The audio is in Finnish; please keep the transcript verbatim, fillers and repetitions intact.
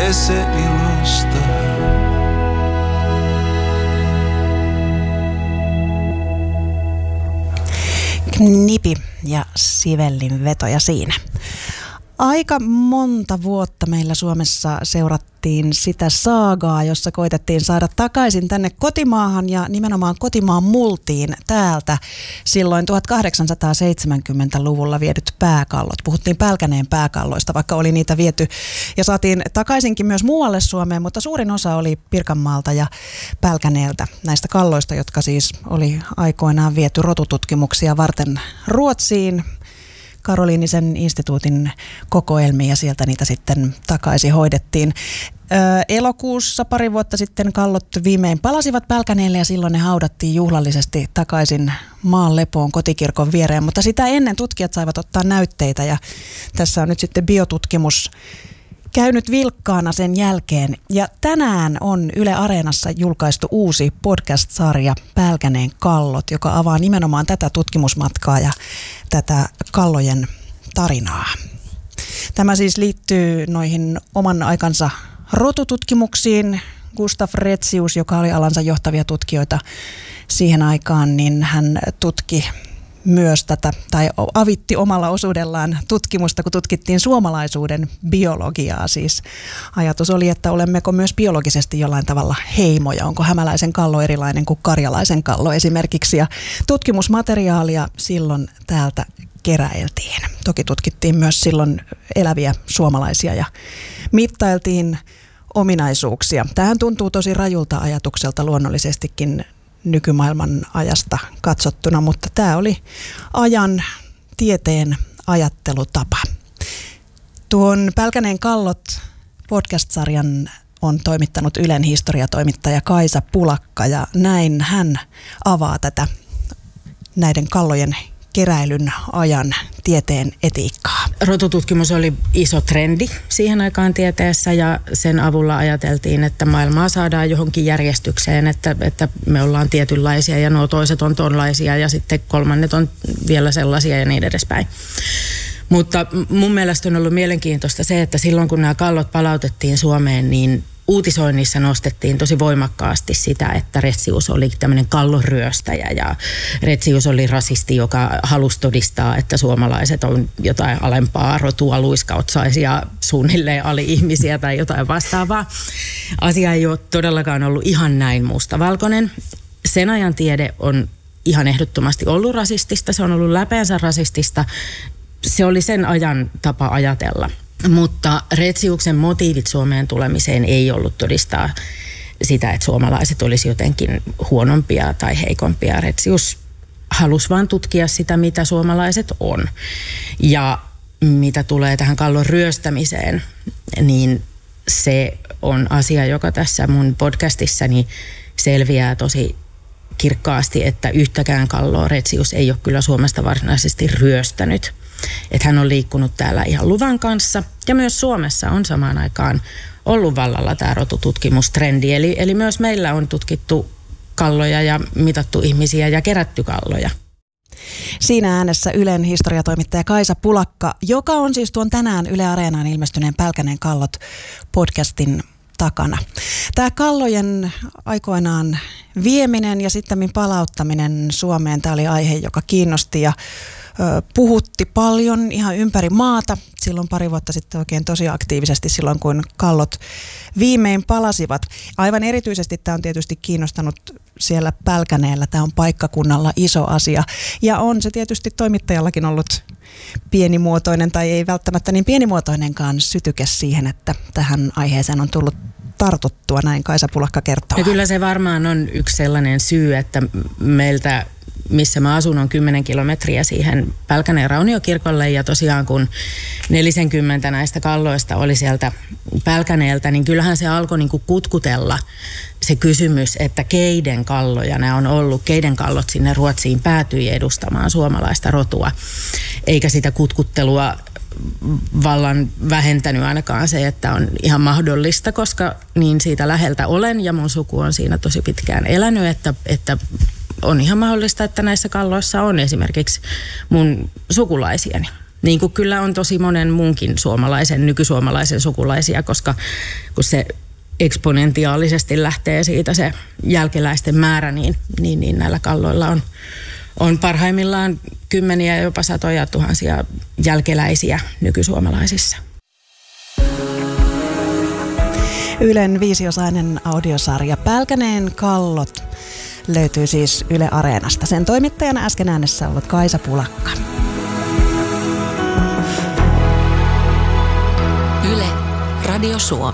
tee se ilosta. Knipi ja Sivellin vetoja siinä. Aika monta vuotta meillä Suomessa seurattiin sitä saagaa, jossa koitettiin saada takaisin tänne kotimaahan ja nimenomaan kotimaan multiin täältä silloin tuhatkahdeksansataaseitsemänkymmentäluvulla viedyt pääkallot. Puhuttiin Pälkäneen pääkalloista, vaikka oli niitä viety ja saatiin takaisinkin myös muualle Suomeen, mutta suurin osa oli Pirkanmaalta ja Pälkäneeltä näistä kalloista, jotka siis oli aikoinaan viety rotututkimuksia varten Ruotsiin. Karoliinisen instituutin kokoelmiin ja sieltä niitä sitten takaisin hoidettiin. Ö, elokuussa pari vuotta sitten kallot viimein palasivat Pälkäneelle ja silloin ne haudattiin juhlallisesti takaisin maan lepoon kotikirkon viereen, mutta sitä ennen tutkijat saivat ottaa näytteitä ja tässä on nyt sitten biotutkimus käynyt vilkkaana sen jälkeen. Ja tänään on Yle Areenassa julkaistu uusi podcast-sarja Pälkäneen kallot, joka avaa nimenomaan tätä tutkimusmatkaa ja tätä kallojen tarinaa. Tämä siis liittyy noihin oman aikansa rotututkimuksiin. Gustav Retzius, joka oli alansa johtavia tutkijoita siihen aikaan, niin hän tutki myös tätä, tai avitti omalla osuudellaan tutkimusta, kun tutkittiin suomalaisuuden biologiaa. Siis ajatus oli, että olemmeko myös biologisesti jollain tavalla heimoja. Onko hämäläisen kallo erilainen kuin karjalaisen kallo esimerkiksi. Ja tutkimusmateriaalia silloin täältä keräiltiin. Toki tutkittiin myös silloin eläviä suomalaisia ja mittailtiin ominaisuuksia. Tämähän tuntuu tosi rajulta ajatukselta luonnollisestikin nykymaailman ajasta katsottuna, mutta tämä oli ajan tieteen ajattelutapa. Tuon Pälkäneen kallot podcast-sarjan on toimittanut Ylen historiatoimittaja Kaisa Pulakka ja näin hän avaa tätä näiden kallojen keräilyn ajan tieteen etiikkaa. Rotututkimus oli iso trendi siihen aikaan tieteessä ja sen avulla ajateltiin, että maailmaa saadaan johonkin järjestykseen, että, että me ollaan tietynlaisia ja nuo toiset on tonlaisia ja sitten kolmannet on vielä sellaisia ja niin edespäin. Mutta mun mielestä on ollut mielenkiintoista se, että silloin kun nämä kallot palautettiin Suomeen, niin uutisoinnissa nostettiin tosi voimakkaasti sitä, että Retzius oli tämmöinen kalloryöstäjä ja Retzius oli rasisti, joka halusi todistaa, että suomalaiset on jotain alempaa rotua, luiskautsaisia, suunnilleen ali-ihmisiä tai jotain vastaavaa. Asia ei ole todellakaan ollut ihan näin mustavalkoinen. Sen ajan tiede on ihan ehdottomasti ollut rasistista, se on ollut läpeensä rasistista. Se oli sen ajan tapa ajatella. Mutta Retziuksen motiivit Suomeen tulemiseen ei ollut todistaa sitä, että suomalaiset olisi jotenkin huonompia tai heikompia. Retzius halusi vaan tutkia sitä, mitä suomalaiset on. Ja mitä tulee tähän kallon ryöstämiseen, niin se on asia, joka tässä mun podcastissani selviää tosi kirkkaasti, että yhtäkään kalloa Retzius ei ole kyllä Suomesta varsinaisesti ryöstänyt. Että hän on liikkunut täällä ihan luvan kanssa ja myös Suomessa on samaan aikaan ollut vallalla tämä rotututkimustrendi. Eli, eli myös meillä on tutkittu kalloja ja mitattu ihmisiä ja kerätty kalloja. Siinä äänessä Ylen historiatoimittaja Kaisa Pulakka, joka on siis tuon tänään Yle Areenaan ilmestyneen Pälkäneen kallot podcastin takana. Tämä kallojen aikoinaan vieminen ja sitten palauttaminen Suomeen, tämä oli aihe, joka kiinnosti ja puhutti paljon ihan ympäri maata. Silloin pari vuotta sitten oikein tosi aktiivisesti silloin, kun kallot viimein palasivat. Aivan erityisesti tämä on tietysti kiinnostanut siellä Pälkäneellä. Tämä on paikkakunnalla iso asia. Ja on se tietysti toimittajallakin ollut pienimuotoinen tai ei välttämättä niin pienimuotoinenkaan sytyke siihen, että tähän aiheeseen on tullut tartuttua, näin Kaisa Pulakka kertoo. Ja kyllä se varmaan on yksi sellainen syy, että meiltä, missä mä asun, on kymmenen kilometriä siihen Pälkäneen rauniokirkolle ja tosiaan kun nelisenkymmentä näistä kalloista oli sieltä Pälkäneeltä, niin kyllähän se alkoi niin kuin kutkutella se kysymys, että keiden kalloja nämä on ollut, keiden kallot sinne Ruotsiin päätyi edustamaan suomalaista rotua, eikä sitä kutkuttelua vallan vähentänyt ainakaan se, että on ihan mahdollista, koska niin siitä läheltä olen ja mun suku on siinä tosi pitkään elänyt, että, että on ihan mahdollista, että näissä kalloissa on esimerkiksi mun sukulaisiani. Niin kuin kyllä on tosi monen muunkin suomalaisen, nykysuomalaisen sukulaisia, koska kun se eksponentiaalisesti lähtee siitä se jälkeläisten määrä, niin, niin, niin näillä kalloilla on, on parhaimmillaan kymmeniä, jopa satoja tuhansia jälkeläisiä nykysuomalaisissa. Ylen viisiosainen audiosarja Pälkäneen kallot löytyy siis Yle Areenasta. Sen toimittajana äsken äänessä ollut Kaisa Pulakka. Yle, Radio Suomi.